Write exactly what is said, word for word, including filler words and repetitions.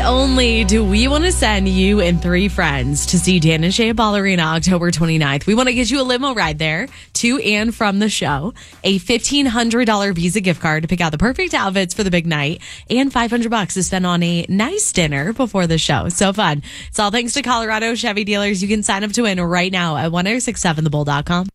only do we want to send you and three friends to see Dan and Shay at Ballerina October twenty-ninth. We want to get you a limo ride there to and from the show, a fifteen hundred dollars Visa gift card to pick out the perfect outfits for the big night, and five hundred bucks to spend on a nice dinner before the show. So fun. It's all thanks to Colorado Chevy dealers. You can sign up to win right now at ten sixty-seven the bull dot com.